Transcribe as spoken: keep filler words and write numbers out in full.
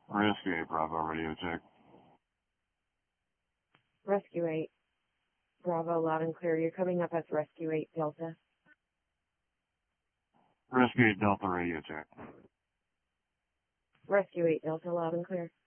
Rescue eight Bravo radio check. Rescue eight Bravo, loud and clear. You're coming up as Rescue eight Delta. Rescue eight Delta radio check. Rescue eight Delta, loud and clear.